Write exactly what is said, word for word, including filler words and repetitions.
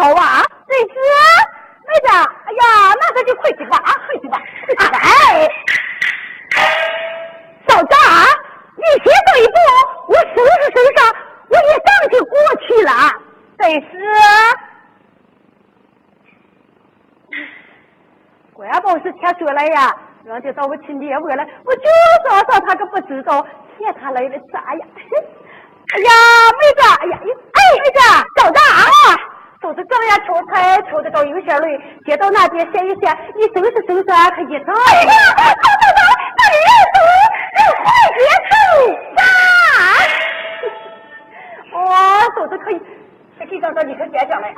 好啊，这是妹子，哎呀，那咱就回去吧，啊，回去吧，回去吧。哎，小张，你先走一步，我收拾身上，我也赶紧过去了。这是，关宝是前说了呀，让这到我亲爹回来，我就说说他可不知道，骗他来的啥呀？哎呀，妹子，哎呀，哎，妹子，小张啊，就是正呀，抽菜抽的都有些累，接到那边歇一歇，你收拾收拾可以走。哎呀，走走走，那你走，你快别走吧。我手子可以，可以找到你可别讲了。